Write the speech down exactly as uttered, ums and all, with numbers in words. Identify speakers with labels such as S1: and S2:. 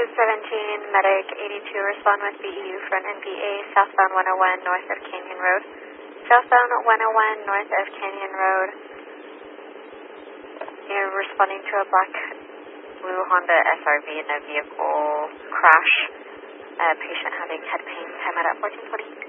S1: seventeen, medic eighty-two, respond with B E U for an N B A, southbound one oh one, north of Canyon Road. Southbound one oh one, north of Canyon Road. You're responding to a black blue Honda S R V in a vehicle crash. A patient having head pain. Time out at fourteen twenty.